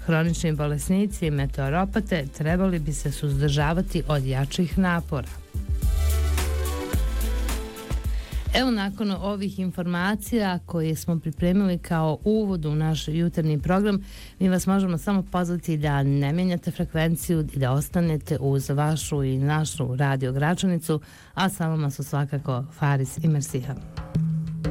Hronični bolesnici i meteoropate trebali bi se suzdržavati od jačih napora. Evo, nakon ovih informacija koje smo pripremili kao uvod u naš jutarnji program, mi vas možemo samo pozvati da ne mijenjate frekvenciju i da ostanete uz vašu i našu radio Gračanicu, a sa vama su svakako Faris i Mersiha.